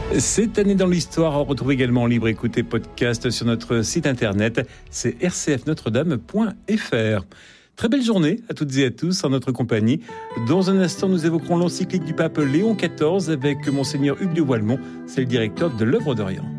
Cette année dans l'histoire, on retrouve également en libre écoute et podcast sur notre site internet, c'est rcfnotredame.fr. Très belle journée à toutes et à tous en notre compagnie. Dans un instant, nous évoquerons l'encyclique du pape Léon XIV avec Monseigneur Hugues de Walmont, c'est le directeur de l'Œuvre d'Orient.